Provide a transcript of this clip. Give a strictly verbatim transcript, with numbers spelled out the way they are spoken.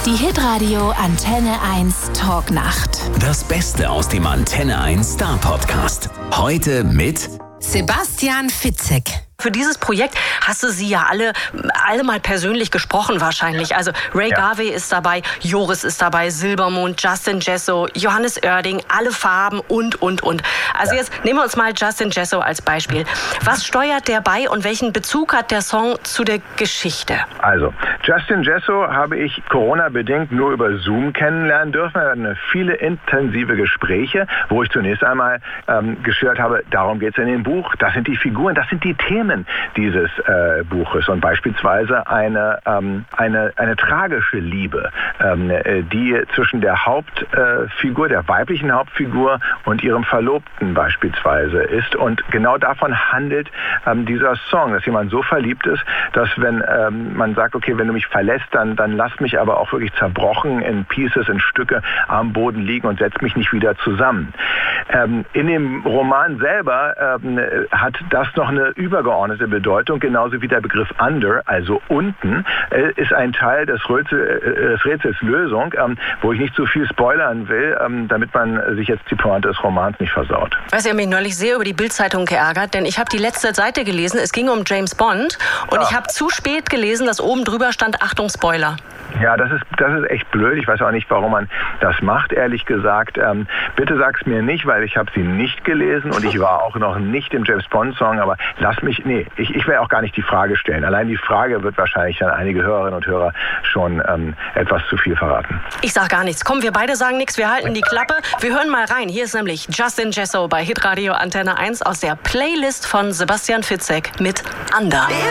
Die Hitradio Antenne eins Talknacht. Das Beste aus dem Antenne eins Star Podcast. Heute mit Sebastian Fitzek. Für dieses Projekt hast du sie ja alle, alle mal persönlich gesprochen wahrscheinlich. Also Ray Ja. Garvey ist dabei, Joris ist dabei, Silbermond, Justin Jesso, Johannes Oerding, alle Farben und, und, und. Also Ja. jetzt nehmen wir uns mal Justin Jesso als Beispiel. Was steuert der bei und welchen Bezug hat der Song zu der Geschichte? Also, Justin Jesso habe ich Corona-bedingt nur über Zoom kennenlernen dürfen. Wir hatten viele intensive Gespräche, wo ich zunächst einmal ähm, geschildert habe, darum geht es in dem Buch, das sind die Figuren, das sind die Themen dieses äh, Buches und beispielsweise eine, ähm, eine, eine tragische Liebe, ähm, die zwischen der Hauptfigur, äh, der weiblichen Hauptfigur und ihrem Verlobten beispielsweise ist. Und genau davon handelt ähm, dieser Song, dass jemand so verliebt ist, dass wenn ähm, man sagt, okay, wenn du mich verlässt, dann, dann lass mich aber auch wirklich zerbrochen in Pieces, in Stücke am Boden liegen und setz mich nicht wieder zusammen. Ähm, in dem Roman selber ähm, hat das noch eine übergeordnete Bedeutung, genauso wie der Begriff Under, also unten, äh, ist ein Teil des, Rätsel, äh, des Rätsels Lösung, ähm, wo ich nicht zu viel spoilern will, ähm, damit man sich jetzt die Pointe des Romans nicht versaut. Weißt du, ich habe mich neulich sehr über die Bild-Zeitung geärgert, denn ich habe die letzte Seite gelesen, es ging um James Bond und Ja. ich habe zu spät gelesen, dass oben drüber stand, Achtung, Spoiler. Ja, das ist, das ist echt blöd. Ich weiß auch nicht, warum man das macht, ehrlich gesagt. Ähm, bitte sag's mir nicht, weil ich habe sie nicht gelesen und ich war auch noch nicht im James Bond-Song, aber lass mich, nee, ich, ich will auch gar nicht die Frage stellen. Allein die Frage wird wahrscheinlich dann einige Hörerinnen und Hörer schon ähm, etwas zu viel verraten. Ich sag gar nichts. Komm, wir beide sagen nichts, wir halten die Klappe. Wir hören mal rein. Hier ist nämlich Justin Jesso bei Hitradio Antenne eins aus der Playlist von Sebastian Fitzek mit Under.